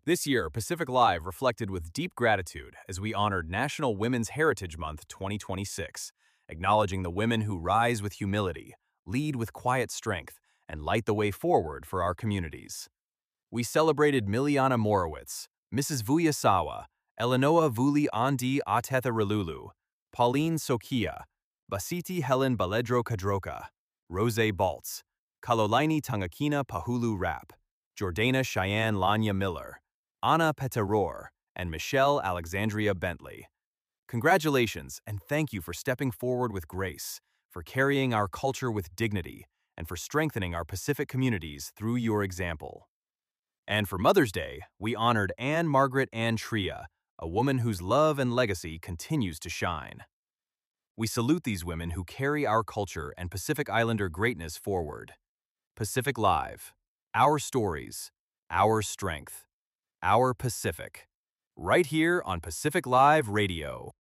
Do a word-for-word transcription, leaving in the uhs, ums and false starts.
This year, Pacific Live reflected with deep gratitude as we honored National Women's Heritage Month twenty twenty-six, acknowledging the women who rise with humility, lead with quiet strength, and light the way forward for our communities. We celebrated Miliana Morowitz, Missus Vuyasawa, Elenoa Vuli Andi Atetha Relulu, Pauline Sokia, Basiti Helen Baledro Kadroka, Rose Baltz, Kalolaini Tangakina Pahulu Rap, Jordana Cheyenne Lanya Miller, Anna Petaror, and Michelle Alexandria Bentley. Congratulations and thank you for stepping forward with grace, for carrying our culture with dignity, and for strengthening our Pacific communities through your example. And for Mother's Day, we honored Anne Margaret Ann Tria, a woman whose love and legacy continues to shine. We salute these women who carry our culture and Pacific Islander greatness forward. Pacific Live. Our stories. Our strength. Our Pacific. Right here on Pacific Live Radio.